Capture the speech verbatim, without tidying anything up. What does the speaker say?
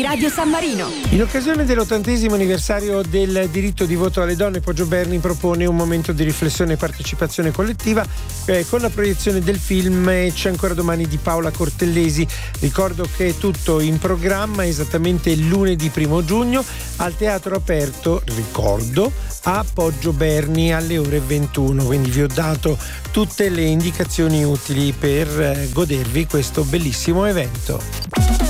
Radio San Marino. In occasione dell'ottantesimo anniversario del diritto di voto alle donne, Poggio Berni propone un momento di riflessione e partecipazione collettiva eh, con la proiezione del film C'è ancora domani di Paola Cortellesi. Ricordo che è tutto in programma esattamente lunedì primo giugno al Teatro Aperto, ricordo, a Poggio Berni alle ore ventuno. Quindi vi ho dato tutte le indicazioni utili per eh, godervi questo bellissimo evento.